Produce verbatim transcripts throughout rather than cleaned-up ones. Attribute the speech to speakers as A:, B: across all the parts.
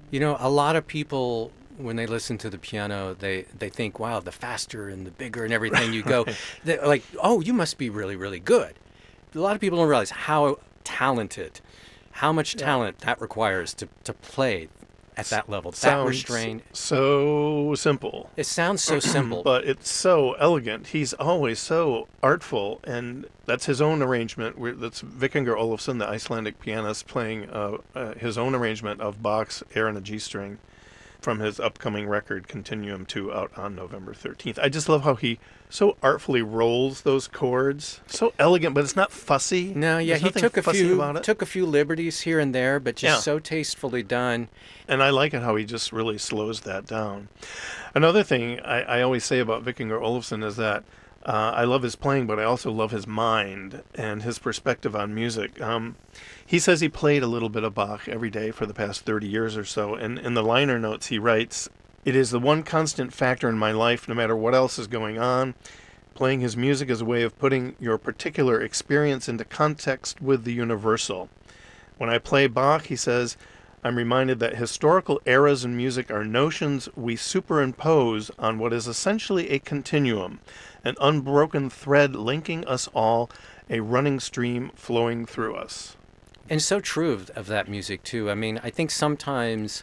A: You know, a lot of people, when they listen to the piano, they, they think, wow, the faster and the bigger and everything you go,
B: Right.
A: they're like, oh, you must be really, really good. A lot of people don't realize how talented, how much
B: Yeah.
A: talent that requires to, to play at that level, that
B: Sounds
A: restrained.
B: so simple,
A: It sounds so simple.
B: but it's so elegant. He's always so artful, and that's his own arrangement. We're- That's Vikingur Olafsson, the Icelandic pianist, playing uh, uh, his own arrangement of Bach's Air in a G string from his upcoming record Continuum two, out on November thirteenth. I just love how he so artfully rolls those chords. So elegant, but it's not fussy.
A: No, yeah,
B: There's
A: he
B: nothing
A: took a
B: fussy
A: few
B: about it.
A: took a few liberties here and there, but just
B: Yeah.
A: so tastefully done.
B: And I like it how he just really slows that down. Another thing I, I always say about Vikingur Olafsson is that uh, I love his playing, but I also love his mind and his perspective on music. Um, he says he played a little bit of Bach every day for the past thirty years or so. And in the liner notes, he writes, "It is the one constant factor in my life, no matter what else is going on. Playing his music is a way of putting your particular experience into context with the universal. When I play Bach," he says, "I'm reminded that historical eras in music are notions we superimpose on what is essentially a continuum, an unbroken thread linking us all, a running stream flowing through us."
A: And so true of, of that music too. I mean, I think sometimes,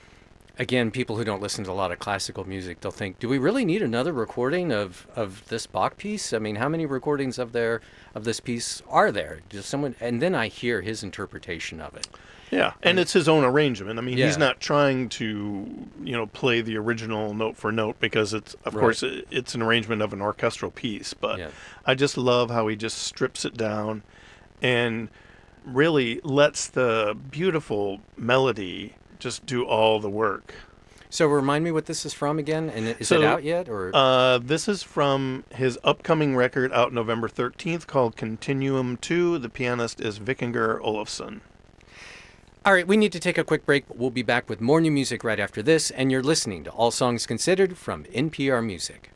A: again, people who don't listen to a lot of classical music, they'll think, do we really need another recording of, of this Bach piece? I mean, how many recordings of there of this piece are there? Does someone? And then I hear his interpretation of it.
B: Yeah, and it's his own arrangement. I mean,
A: Yeah.
B: he's not trying to, you know, play the original note for note because it's, of
A: Right.
B: course, it- it's an arrangement of an orchestral piece. But
A: Yeah.
B: I just love how he just strips it down and really lets the beautiful melody just do all the work.
A: So remind me what this is from again, and is
B: So,
A: it out yet? Or
B: Uh, this is from his upcoming record out November thirteenth called Continuum two. The pianist is Vikingur Olafsson.
A: all right, we need to take a quick break. We'll be back with more new music right after this, and you're listening to All Songs Considered from N P R Music.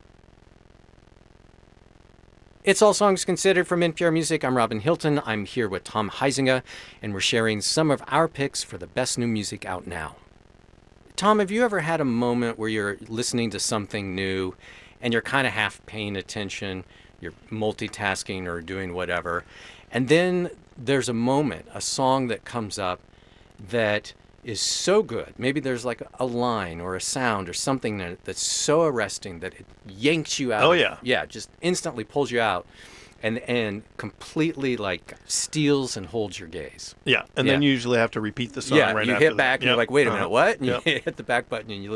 A: It's All Songs Considered from N P R Music. I'm Robin Hilton. I'm here with Tom Heisinger, and we're sharing some of our picks for the best new music out now. Tom, have you ever had a moment where you're listening to something new and you're kind of half paying attention, you're multitasking or doing whatever, and then there's a moment, a song that comes up that is so good. Maybe there's like a line or a sound or something in it that's so arresting that it yanks you out.
B: Oh,
A: of-
B: yeah.
A: Yeah, just instantly pulls you out and and completely like steals and holds your gaze.
B: Yeah, and then
A: Yeah.
B: you usually have to repeat the song
A: yeah,
B: right
A: you
B: after
A: hit
B: that.
A: back and you're
B: Yep.
A: like, wait a
B: Uh-huh.
A: minute, what? And
B: Yep.
A: you hit the back button and you